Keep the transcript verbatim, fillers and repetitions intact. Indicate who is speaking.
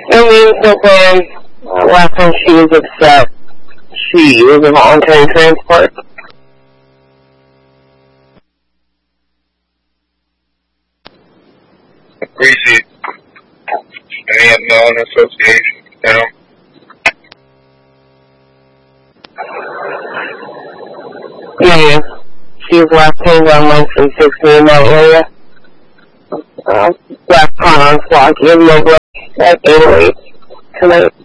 Speaker 1: And then since then, uh, last time she was upset, she was a voluntary transport.
Speaker 2: Appreciate any unknown association, you know?
Speaker 1: Yeah, she was last seen on Langston sixteen in that area. Uh, last time on Flock in Logo at eight oh eight tonight.